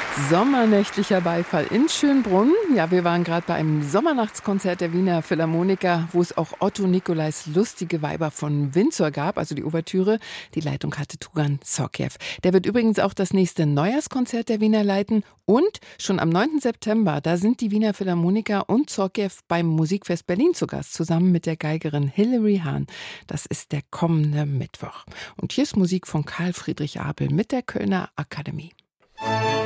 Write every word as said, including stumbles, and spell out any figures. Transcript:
Sommernächtlicher Beifall in Schönbrunn. Ja, wir waren gerade bei einem Sommernachtskonzert der Wiener Philharmoniker, wo es auch Otto Nicolais Lustige Weiber von Windsor gab, also die Ouvertüre. Die Leitung hatte Tugan Zorkiew. Der wird übrigens auch das nächste Neujahrskonzert der Wiener leiten. Und schon am neunten September, da sind die Wiener Philharmoniker und Zorkiew beim Musikfest Berlin zu Gast, zusammen mit der Geigerin Hilary Hahn. Das ist der kommende Mittwoch. Und hier ist Musik von Karl Friedrich Abel mit der Kölner Akademie.